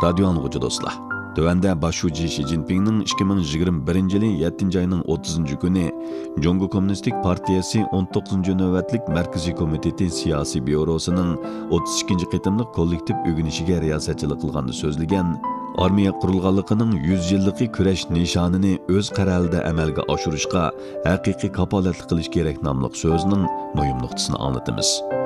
Radio anlıqçı dostlar. Tövəndə başçı Xi Jinping'nin 2021 yılı 7 ayının 30 günü Jongo Kommunistik Partiyası 19. növbətlik Mərkəzi Komiteti Siyasi Bürosunun 32. qitimlik kollektiv ögünüşüge riyasətçilik qılğanını sözləyən, armiya qurulğanlığının 100 yıllıqı küreş nişanını öz qərəldə əməlgə aşırışqa həqiqi kapalatlı qilish gerek namlıq sözünün mühim noktasını anlatımız.